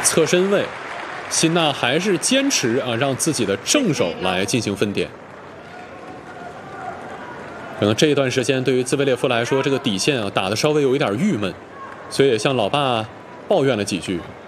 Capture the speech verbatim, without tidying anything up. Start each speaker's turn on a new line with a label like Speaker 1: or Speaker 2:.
Speaker 1: 侧身位，辛纳还是坚持啊，让自己的正手来进行分点。可能这一段时间对于兹维列夫来说，这个底线啊打得稍微有一点郁闷，所以也向老爸抱怨了几句。